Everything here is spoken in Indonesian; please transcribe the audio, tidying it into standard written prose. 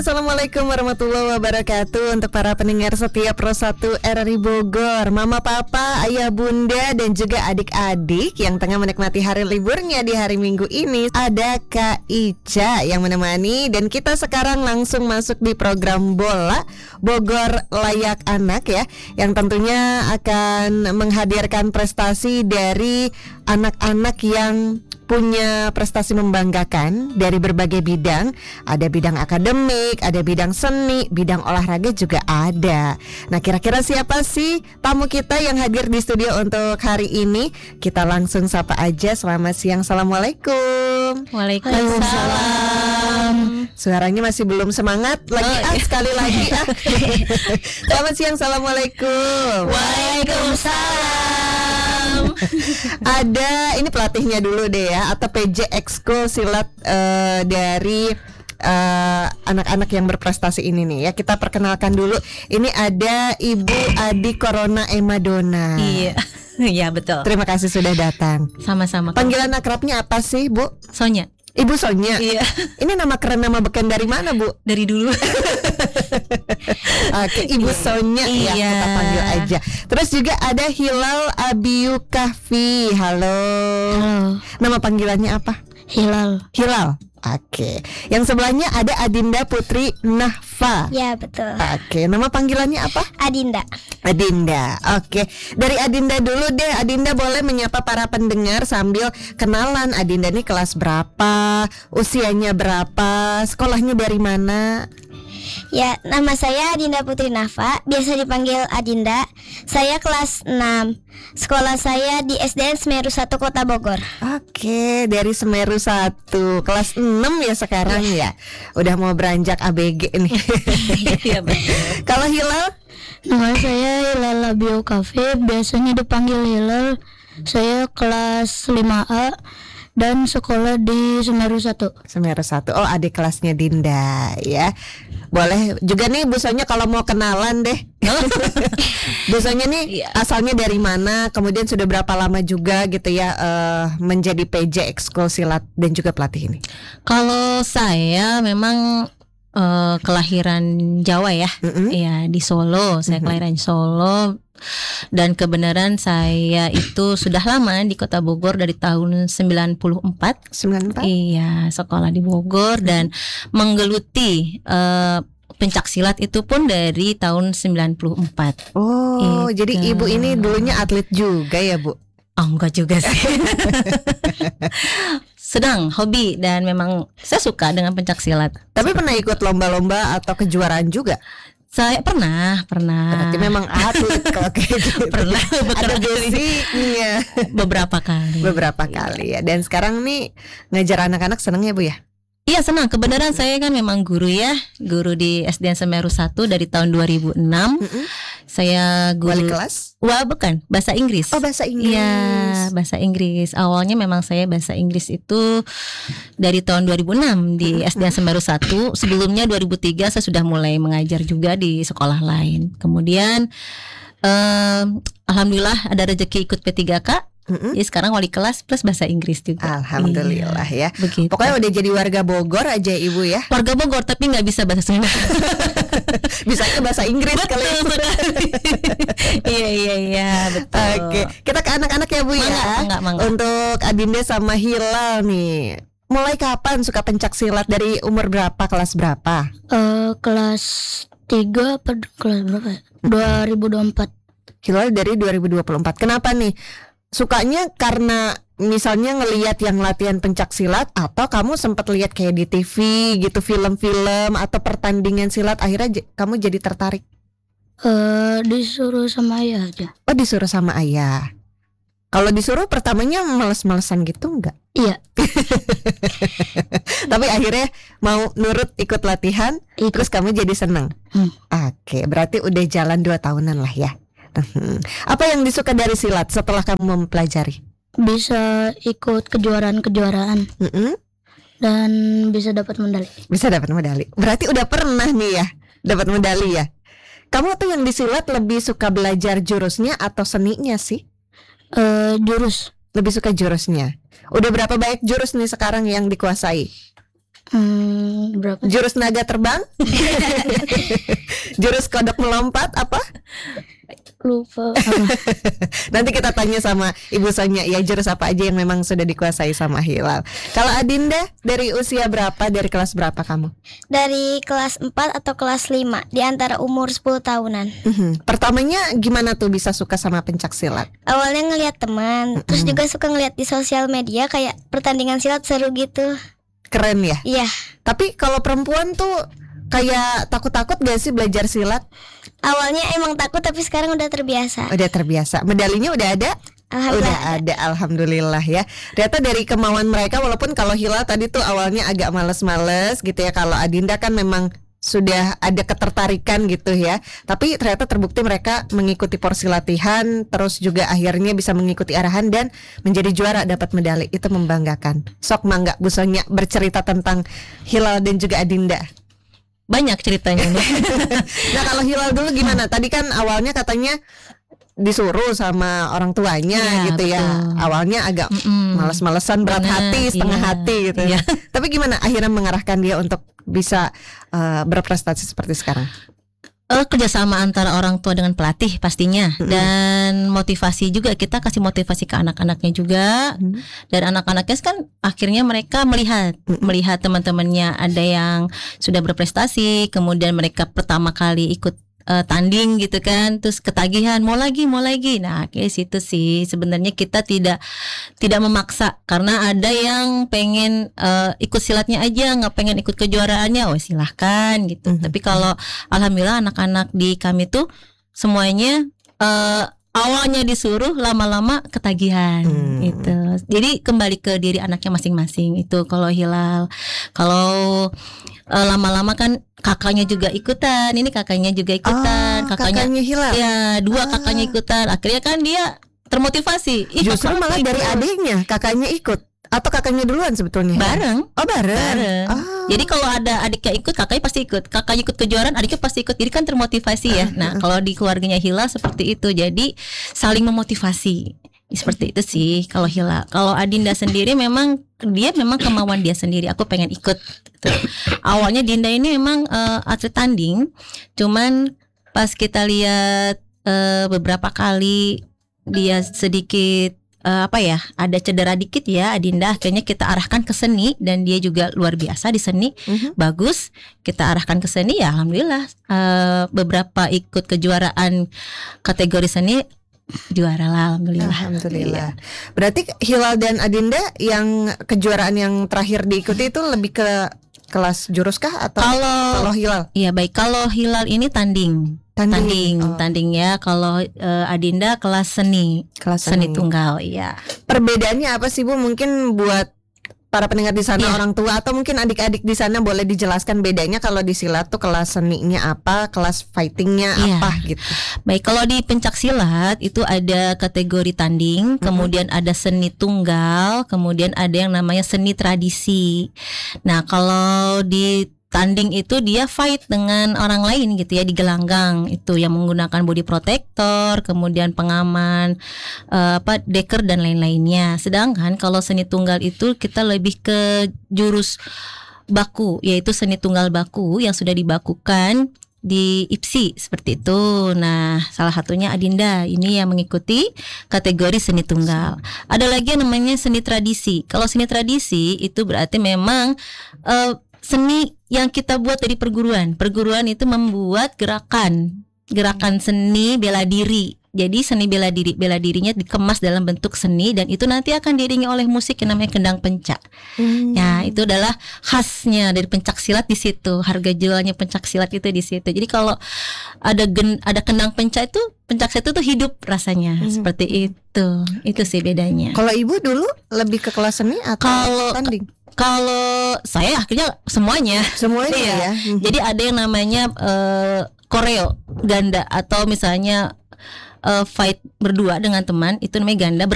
Assalamualaikum warahmatullahi wabarakatuh. Untuk para pendengar setia Pro 1 RRI Bogor, Mama, Papa, Ayah, Bunda, dan juga adik-adik yang tengah menikmati hari liburnya di hari Minggu ini, ada Kak Ica yang menemani. Dan kita sekarang langsung masuk di program Bola Bogor Layak Anak ya, yang tentunya akan menghadirkan prestasi dari anak-anak yang punya prestasi membanggakan dari berbagai bidang. Ada bidang akademik, ada bidang seni, bidang olahraga juga ada. Nah, kira-kira siapa sih tamu kita yang hadir di studio untuk hari ini? Kita langsung sapa aja. Selamat siang, assalamualaikum. Waalaikumsalam. Suaranya masih belum semangat lagi sekali lagi. Selamat siang, assalamualaikum. Waalaikumsalam. Ada, ini pelatihnya dulu deh ya, atau PJ Ekskul Silat dari anak-anak yang berprestasi ini nih ya. Kita perkenalkan dulu. Ini ada Ibu Adi Corona Emadona. Iya, iya betul. Terima kasih sudah datang. Sama-sama. Panggilan akrabnya apa sih, Bu? Sonya. Ibu Sonya. Iya. Ini nama keren, nama beken dari mana, Bu? Dari dulu. Oke, Ibu Sonya ya, Iya. kita panggil aja. Terus juga ada Hilal Abiyu Kahfi. Halo. Halo. Nama panggilannya apa? Hilal. Hilal. Oke. Yang sebelahnya ada Adinda Putri Nahfa. Ya betul. Oke, nama panggilannya apa? Adinda. Adinda. Oke. Dari Adinda dulu deh. Adinda boleh menyapa para pendengar sambil kenalan. Adinda nih kelas berapa? Usianya berapa? Sekolahnya dari mana? Ya, nama saya Adinda Putri Nafa, biasa dipanggil Adinda. Saya kelas 6. Sekolah saya di SDN Semeru 1 Kota Bogor. Oke, dari Semeru 1, kelas 6 ya sekarang ya. Udah mau beranjak ABG nih. Iya betul. Kalau Hilal? Nama saya Hilal Abiyu Kahfi, biasanya dipanggil Hilal. Saya kelas 5A dan sekolah di Semeru 1. Semeru 1. Oh, adik kelasnya Dinda ya. Boleh juga nih Bu Sonya kalau mau kenalan deh. Bu Sonya nih asalnya dari mana? Kemudian sudah berapa lama juga gitu ya menjadi PJ Ekskul Silat dan juga pelatih ini? Kalau saya memang kelahiran Jawa ya. Iya, di Solo. Saya kelahiran Solo. Dan kebenaran saya itu sudah lama di Kota Bogor dari tahun 94. 94? Iya, sekolah di Bogor dan menggeluti pencak silat itu pun dari tahun 94. Oh, Itu. jadi Ibu ini dulunya atlet juga ya, Bu? Oh, enggak juga sih. Sedang hobi dan memang saya suka dengan pencak silat. Tapi pernah ikut lomba-lomba atau kejuaraan juga? Saya pernah. Berarti memang atlet kalau kayak gitu. Pernah Ada basicnya. beberapa kali. kali ya. Dan sekarang nih ngajar anak-anak seneng ya, Bu ya? Iya, senang. Kebenaran saya kan memang guru ya, guru di SDN Semeru 1 dari tahun 2006. Saya guru Wali kelas? Wah, bukan, bahasa Inggris. Oh, bahasa Inggris. Iya, bahasa Inggris. Awalnya memang saya bahasa Inggris itu dari tahun 2006 di SDN Semeru 1. Sebelumnya 2003 saya sudah mulai mengajar juga di sekolah lain. Kemudian alhamdulillah ada rezeki ikut P3K. Jadi sekarang wali kelas plus bahasa Inggris juga. Alhamdulillah ya. Begitu. Pokoknya udah jadi warga Bogor aja Ibu ya. Warga Bogor tapi nggak bisa bahasa Sunda. Bisanya bahasa Inggris kali. Iya betul. Oke, kita ke anak-anak ya Bu ya. Mangga. Untuk Adinda sama Hilal nih, mulai kapan suka pencak silat? Dari umur berapa, kelas berapa? Kelas 3 apa kelas berapa ya? 2024. Hilal dari 2024. Kenapa nih? Sukanya karena misalnya ngelihat yang latihan pencak silat, atau kamu sempat lihat kayak di TV gitu, film-film atau pertandingan silat, akhirnya kamu jadi tertarik? Disuruh sama ayah aja. Oh, disuruh sama ayah. Kalau disuruh pertamanya males-malesan gitu enggak? Iya. Tapi akhirnya mau nurut ikut latihan, Ikut. terus kamu jadi seneng. Oke, berarti udah jalan 2 tahunan lah ya. Apa yang disuka dari silat setelah kamu mempelajari? Bisa ikut kejuaraan-kejuaraan dan bisa dapat medali. Bisa dapat medali. Berarti udah pernah nih ya dapat medali ya. Kamu tuh yang di silat lebih suka belajar jurusnya atau seninya sih? Jurus. Lebih suka jurusnya. Udah berapa banyak jurus nih sekarang yang dikuasai? Berapa? Jurus naga terbang? Jurus kodok melompat apa? Lupa. Nanti kita tanya sama Ibu Sonya ya, jurus apa aja yang memang sudah dikuasai sama Hilal. Kalau Adinda dari usia berapa, dari kelas berapa kamu? Dari kelas 4 atau kelas 5, di antara umur 10 tahunan. Pertamanya gimana tuh bisa suka sama pencak silat? Awalnya ngeliat teman, terus juga suka ngeliat di sosial media kayak pertandingan silat seru gitu. Keren ya? Iya. Tapi kalau perempuan tuh kayak takut-takut gak sih belajar silat? Awalnya emang takut tapi sekarang udah terbiasa. Udah terbiasa. Medalinya udah ada? Alhamdulillah. Udah ada, alhamdulillah ya. Ternyata dari kemauan mereka, walaupun kalau Hilal tadi tuh awalnya agak males-males gitu ya. Kalau Adinda kan memang sudah ada ketertarikan gitu ya. Tapi ternyata terbukti mereka mengikuti porsi latihan, terus juga akhirnya bisa mengikuti arahan dan menjadi juara, dapat medali. Itu membanggakan. Sok mangga Bu Sonya bercerita tentang Hilal dan juga Adinda. Banyak ceritanya nih. Nah kalau Hilal dulu gimana? Tadi kan awalnya katanya disuruh sama orang tuanya Ya, gitu ya. betul. Awalnya agak malas-malesan, berat Benar, hati, setengah iya, hati gitu. iya. Tapi gimana akhirnya mengarahkan dia untuk bisa berprestasi seperti sekarang? Kerjasama antara orang tua dengan pelatih pastinya, dan motivasi juga, kita kasih motivasi ke anak-anaknya juga, dan anak-anaknya kan akhirnya mereka melihat teman-temannya ada yang sudah berprestasi, kemudian mereka pertama kali ikut tanding gitu kan, terus ketagihan mau lagi. Nah kayak situ sih sebenarnya kita tidak memaksa, karena ada yang pengen ikut silatnya aja, nggak pengen ikut kejuaraannya, oh silahkan gitu. Tapi kalau alhamdulillah anak-anak di kami tuh semuanya awalnya disuruh, lama-lama ketagihan gitu. Jadi kembali ke diri anaknya masing-masing itu. Kalau Hilal, kalau lama-lama kan kakaknya juga ikutan, ini kakaknya juga ikutan, kakaknya Hilal. ya dua kakaknya ikutan, akhirnya kan dia termotivasi. Justru kakak malah ikut. dari adiknya kakaknya ikut, atau kakaknya duluan sebetulnya? Bareng. Oh bareng. Bareng. Jadi kalau ada adiknya ikut, kakaknya pasti ikut. Kakaknya ikut kejuaraan, adiknya pasti ikut. Jadi kan termotivasi ya. Nah, kalau di keluarganya Hilal seperti itu. Jadi saling memotivasi. Seperti itu sih kalau Hilal. Kalau Adinda sendiri memang kemauan dia sendiri. Aku pengen ikut. Gitu. Awalnya Dinda ini memang atlet tanding. Cuman pas kita lihat beberapa kali dia sedikit ada cedera dikit ya Adinda, akhirnya kita arahkan ke seni, dan dia juga luar biasa di seni, bagus, kita arahkan ke seni ya alhamdulillah. Beberapa ikut kejuaraan kategori seni, juara lah alhamdulillah. Iya. Berarti Hilal dan Adinda yang kejuaraan yang terakhir diikuti itu lebih ke kelas jurus kah atau kalau Hilal? Iya baik, kalau Hilal ini tanding ya. Kalau Adinda kelas seni tunggal. Iya. Perbedaannya apa sih Bu? Mungkin buat para pendengar di sana, orang tua atau mungkin adik-adik di sana, boleh dijelaskan bedanya kalau di silat tuh kelas seninya apa, kelas fightingnya apa gitu. Baik, kalau di pencak silat itu ada kategori tanding, kemudian ada seni tunggal, kemudian ada yang namanya seni tradisi. Nah, kalau di tanding itu dia fight dengan orang lain gitu ya, di gelanggang itu yang menggunakan body protector, kemudian pengaman, deker dan lain-lainnya. Sedangkan kalau seni tunggal itu kita lebih ke jurus baku, yaitu seni tunggal baku yang sudah dibakukan di IPSI seperti itu. Nah, salah satunya Adinda ini yang mengikuti kategori seni tunggal. Ada lagi yang namanya seni tradisi. Kalau seni tradisi itu berarti memang seni yang kita buat dari perguruan. Perguruan itu membuat gerakan seni bela diri. Jadi seni bela dirinya dikemas dalam bentuk seni, dan itu nanti akan diiringi oleh musik yang namanya kendang pencak. Ya, itu adalah khasnya dari pencak silat di situ. Harga jualnya pencak silat itu di situ. Jadi kalau ada kendang pencak silat itu hidup rasanya. Seperti itu. Itu sih bedanya. Kalau Ibu dulu lebih ke kelas seni atau tanding? Kalau saya akhirnya semuanya ya. Jadi ada yang namanya koreo ganda, atau misalnya fight berdua dengan teman, itu namanya ganda.